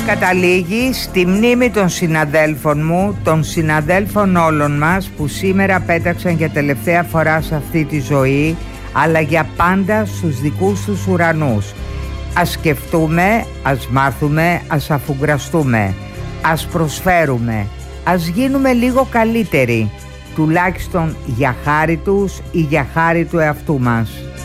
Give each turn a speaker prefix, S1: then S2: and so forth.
S1: καταλήγει στη μνήμη των συναδέλφων μου, των συναδέλφων όλων μας που σήμερα πέταξαν για τελευταία φορά σε αυτή τη ζωή, αλλά για πάντα στους δικούς τους ουρανούς. Ας σκεφτούμε, ας μάθουμε, ας αφουγκραστούμε, ας προσφέρουμε, ας γίνουμε λίγο καλύτεροι, τουλάχιστον για χάρη τους ή για χάρη του εαυτού μας.